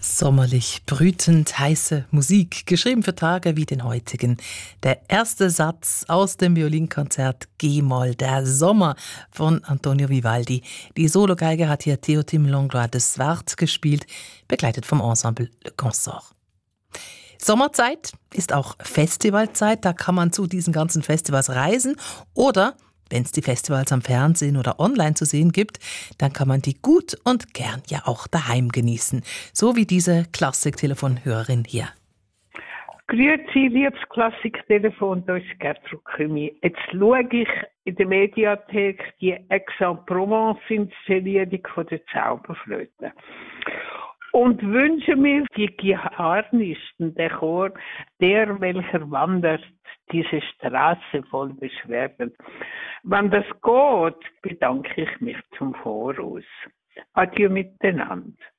Sommerlich, brütend, heiße Musik, geschrieben für Tage wie den heutigen. Der erste Satz aus dem Violinkonzert G-Moll, der Sommer von Antonio Vivaldi. Die Sologeige hat hier Théotime Langlois de Swart gespielt, begleitet vom Ensemble Le Consort. Sommerzeit ist auch Festivalzeit, da kann man zu diesen ganzen Festivals reisen oder wenn es die Festivals am Fernsehen oder online zu sehen gibt, dann kann man die gut und gern ja auch daheim genießen. So wie diese Klassik-Telefonhörerin hier. Grüezi, liebes Klassiktelefon, da ist Gertrud Kümi. Jetzt schaue ich in der Mediathek die Aix-en-Provence-Inszenierung von der Zauberflöte. Und wünsche mir die Geharnischten, der Chor, der, welcher wandert, diese Straße voll Beschwerden. Wenn das geht, bedanke ich mich zum Voraus. Adieu miteinander.